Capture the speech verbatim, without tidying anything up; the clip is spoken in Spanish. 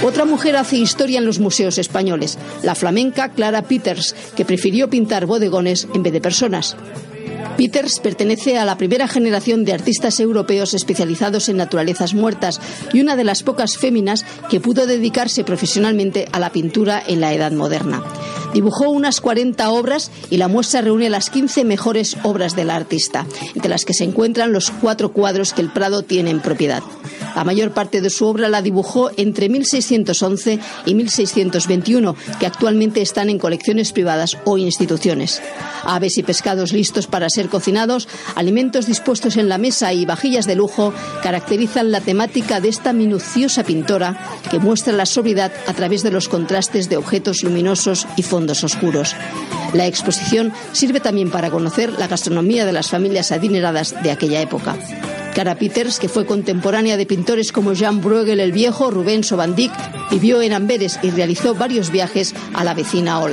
Otra mujer hace historia en los museos españoles, la flamenca Clara Peters, que prefirió pintar bodegones en vez de personas. Peters pertenece a la primera generación de artistas europeos especializados en naturalezas muertas y una de las pocas féminas que pudo dedicarse profesionalmente a la pintura en la Edad Moderna. Dibujó unas cuarenta obras y la muestra reúne las quince mejores obras de la artista, entre las que se encuentran los cuatro cuadros que el Prado tiene en propiedad. La mayor parte de su obra la dibujó entre mil seiscientos once y mil seiscientos veintiuno, que actualmente están en colecciones privadas o instituciones. Aves y pescados listos para ser cocinados, alimentos dispuestos en la mesa y vajillas de lujo caracterizan la temática de esta minuciosa pintora que muestra la sobriedad a través de los contrastes de objetos luminosos y fondos oscuros. La exposición sirve también para conocer la gastronomía de las familias adineradas de aquella época. Clara Peters, que fue contemporánea de pintores como Jan Bruegel el Viejo, Rubens o Van Dyck, vivió en Amberes y realizó varios viajes a la vecina Holanda.